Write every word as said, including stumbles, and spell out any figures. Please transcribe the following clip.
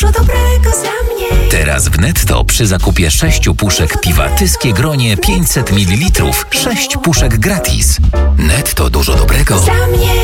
dużo dobrego dla mnie. Teraz w Netto przy zakupie sześciu puszek piwa Tyskie Gronie pięćset mililitrów sześć puszek gratis. Netto, dużo dobrego Dla mnie.